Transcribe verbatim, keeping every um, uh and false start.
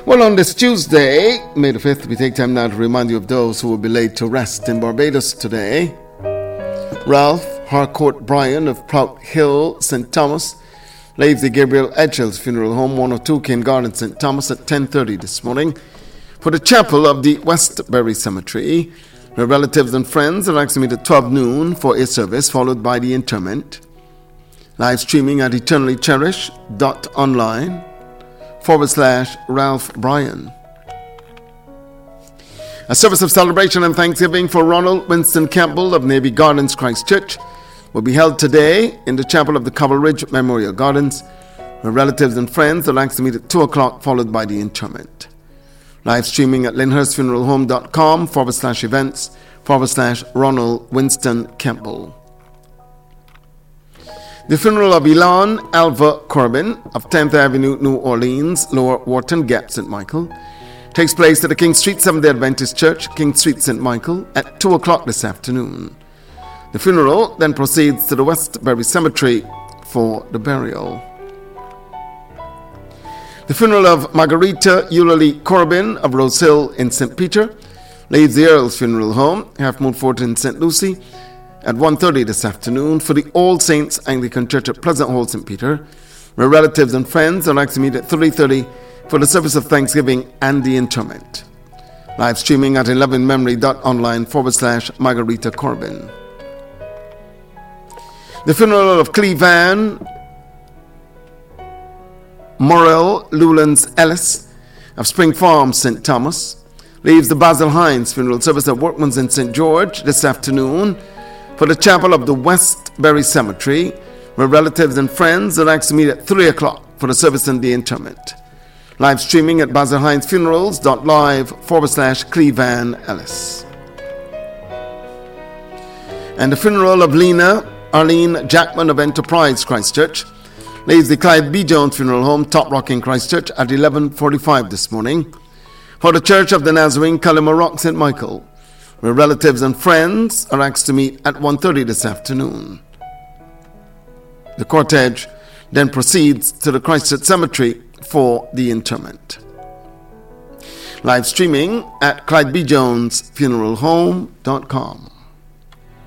Well, on this Tuesday, May the fifth, we take time now to remind you of those who will be laid to rest in Barbados today. Ralph Harcourt Bryan of Prout Hill, Saint Thomas, leaves the Gabriel Edgels Funeral Home, one oh two Cane Garden, Saint Thomas, at ten thirty this morning for the chapel of the Westbury Cemetery, where relatives and friends are asked to meet at twelve noon for a service, followed by the interment. Live streaming at eternally cherish dot online forward slash Ralph Bryan. A service of celebration and thanksgiving for Ronald Winston Campbell of Navy Gardens Christchurch will be held today in the chapel of the Cobble Ridge Memorial Gardens, where relatives and friends are asked to meet at two o'clock, followed by the interment. Live streaming at lyndhurst funeral home dot com forward slash events forward slash Ronald Winston Campbell. The funeral of Elon Alva Corbin of tenth Avenue, New Orleans, Lower Wharton Gap, Saint Michael, takes place at the King Street Seventh-day Adventist Church, King Street, Saint Michael, at two o'clock this afternoon. The funeral then proceeds to the Westbury Cemetery for the burial. The funeral of Margarita Eulalie Corbin of Rose Hill in Saint Peter leaves the Earl's Funeral Home, Half Moon Fort in Saint Lucie, at one thirty this afternoon for the All Saints Anglican Church at Pleasant Hall, Saint Peter, where relatives and friends are asked to meet at three thirty for the service of thanksgiving and the interment. Live streaming at eleven memory dot online forward slash Margarita Corbin. The funeral of Clevan Morel Lewlands Ellis of Spring Farm, Saint Thomas, leaves the Basil Hines Funeral Service at Workman's in Saint George this afternoon for the chapel of the Westbury Cemetery, where relatives and friends are asked to meet at three o'clock for the service and the interment. Live streaming at basil hines funerals dot live forward slash Clevan Ellis. And the funeral of Lena Arlene Jackman of Enterprise Christchurch leaves the Clyde B. Jones Funeral Home, Top Rock in Christchurch, at eleven forty-five this morning for the Church of the Nazarene, Cullimore Rock, Saint Michael, where relatives and friends are asked to meet at one thirty this afternoon. The cortege then proceeds to the Christchurch Cemetery for the interment. Live streaming at clyde b jones funeral home dot com.